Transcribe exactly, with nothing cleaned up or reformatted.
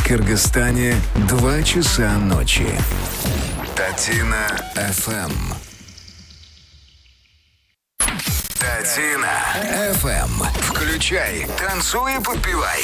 Кыргызстане два часа ночи. Татина эф эм. Татина эф эм. Включай, танцуй и подпевай.